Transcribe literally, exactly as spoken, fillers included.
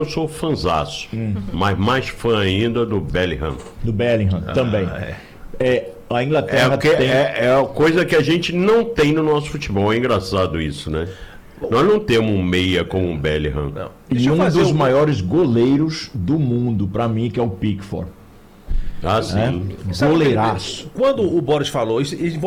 eu sou fãzaço, hum. mas mais fã ainda do Bellingham. Do Bellingham, ah, também. É. É, a Inglaterra é, que, tem... é, é a coisa que a gente não tem no nosso futebol. É engraçado isso, né? Nós não temos um meia como o Bellingham. Não. E um dos um... maiores goleiros do mundo, para mim, que é o Pickford. Ah, sim. É? Goleiraço. Quando o Boris falou, isso,